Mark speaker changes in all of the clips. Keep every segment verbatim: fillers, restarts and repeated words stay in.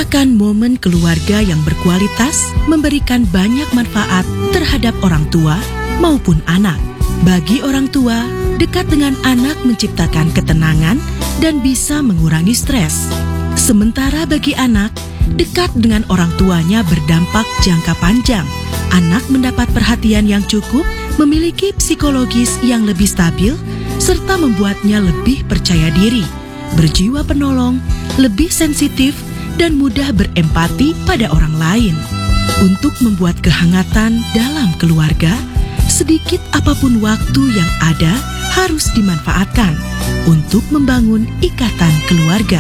Speaker 1: Ciptakan momen keluarga yang berkualitas, memberikan banyak manfaat terhadap orang tua maupun anak. Bagi orang tua, dekat dengan anak menciptakan ketenangan dan bisa mengurangi stres. Sementara bagi anak, dekat dengan orang tuanya berdampak jangka panjang. Anak mendapat perhatian yang cukup, memiliki psikologis yang lebih stabil, serta membuatnya lebih percaya diri, berjiwa penolong, lebih sensitif, dan mudah berempati pada orang lain. Untuk membuat kehangatan dalam keluarga, sedikit apapun waktu yang ada harus dimanfaatkan untuk membangun ikatan keluarga.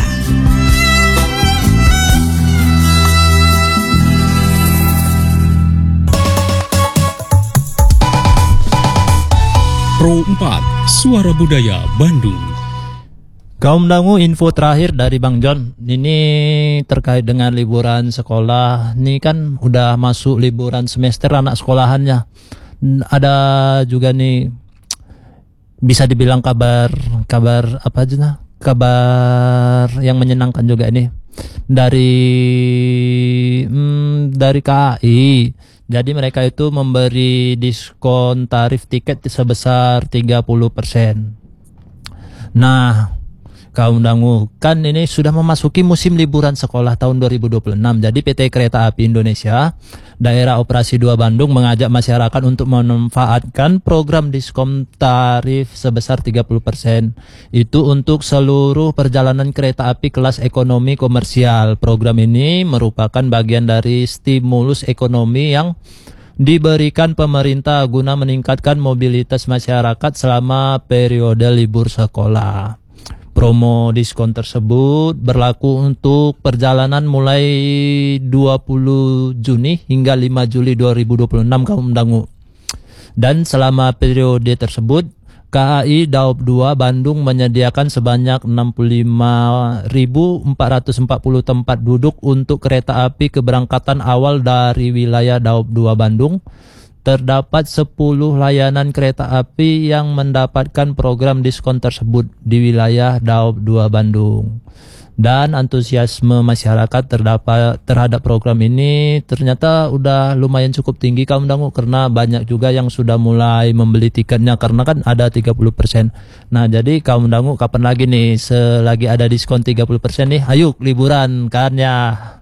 Speaker 2: Pro empat, Suara Budaya Bandung.
Speaker 3: Kaum dangu, info terakhir dari Bang John. Ini terkait dengan liburan sekolah. Ini kan udah masuk liburan semester anak sekolahannya. Ada juga nih, bisa dibilang kabar kabar apa aja nah? Kabar yang menyenangkan juga ini dari hmm, dari K A I. Jadi mereka itu memberi diskon tarif tiket sebesar tiga puluh persen. Nah, kaum dangu, kan ini sudah memasuki musim liburan sekolah tahun dua ribu dua puluh enam. Jadi P T Kereta Api Indonesia Daerah Operasi dua Bandung mengajak masyarakat untuk memanfaatkan program diskon tarif sebesar tiga puluh persen. Itu untuk seluruh perjalanan kereta api kelas ekonomi komersial. Program ini merupakan bagian dari stimulus ekonomi yang diberikan pemerintah guna meningkatkan mobilitas masyarakat selama periode libur sekolah. Promo diskon tersebut berlaku untuk perjalanan mulai dua puluh Juni hingga lima Juli dua ribu dua puluh enam kaum dangu. Dan selama periode tersebut, K A I Daop dua Bandung menyediakan sebanyak enam puluh lima ribu empat ratus empat puluh tempat duduk untuk kereta api keberangkatan awal dari wilayah Daop dua Bandung. Terdapat sepuluh layanan kereta api yang mendapatkan program diskon tersebut di wilayah Daop dua Bandung. Dan antusiasme masyarakat terdapat terhadap program ini ternyata udah lumayan cukup tinggi kaum dangu, karena banyak juga yang sudah mulai membeli tiketnya karena kan ada tiga puluh persen. Nah, jadi kaum dangu, kapan lagi nih selagi ada diskon tiga puluh persen nih, ayo liburan kan ya.